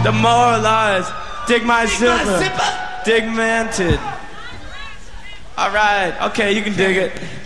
Demoralized. Dig my zipper. Digmented. All right. Okay, you can dig it.